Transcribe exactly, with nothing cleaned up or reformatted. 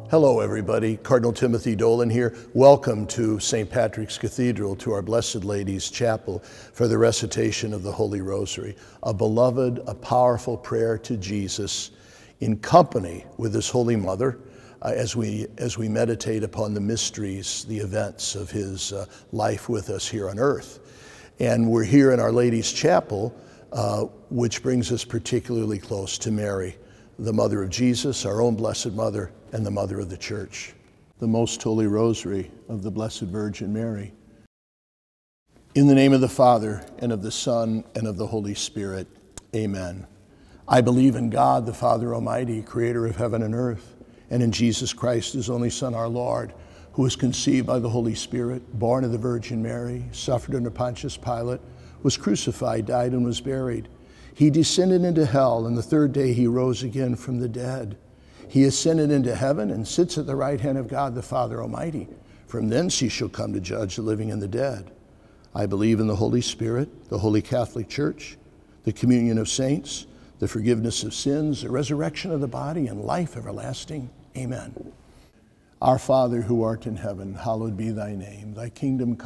Hello, everybody. Cardinal Timothy Dolan here. Welcome to Saint Patrick's Cathedral, to our Blessed Lady's Chapel for the recitation of the Holy Rosary, a beloved, a powerful prayer to Jesus in company with His Holy Mother uh, as we as we meditate upon the mysteries, the events of His uh, life with us here on earth. And we're here in Our Lady's Chapel, uh, which brings us particularly close to Mary, the Mother of Jesus, our own Blessed Mother, and the Mother of the Church. The Most Holy Rosary of the Blessed Virgin Mary. In the name of the Father, and of the Son, and of the Holy Spirit. Amen. I believe in God, the Father Almighty, creator of heaven and earth, and in Jesus Christ, His only Son, our Lord, who was conceived by the Holy Spirit, born of the Virgin Mary, suffered under Pontius Pilate, was crucified, died, and was buried. He descended into hell, and the third day He rose again from the dead. He ascended into heaven and sits at the right hand of God, the Father Almighty. From thence He shall come to judge the living and the dead. I believe in the Holy Spirit, the Holy Catholic Church, the communion of saints, the forgiveness of sins, the resurrection of the body, and life everlasting. Amen. Our Father, who art in heaven, hallowed be Thy name. Thy kingdom come.